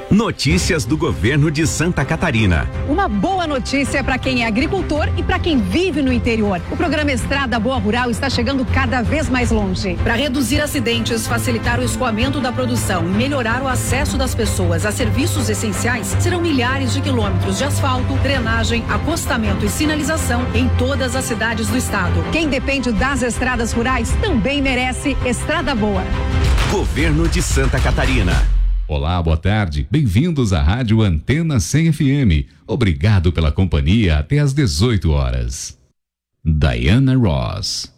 Notícias do governo de Santa Catarina. Uma boa notícia para quem é agricultor e para quem vive no interior. O programa Estrada Boa Rural está chegando cada vez mais longe. Para reduzir acidentes, facilitar o escoamento da produção e melhorar o acesso das pessoas a serviços essenciais, serão milhares de quilômetros de asfalto, drenagem, acostamento e sinalização em todas as cidades do estado. Quem depende das estradas rurais também merece Estrada Boa. Governo de Santa Catarina. Olá, boa tarde. Bem-vindos à Rádio Antena 100 FM. Obrigado pela companhia até às 18 horas. Diana Ross.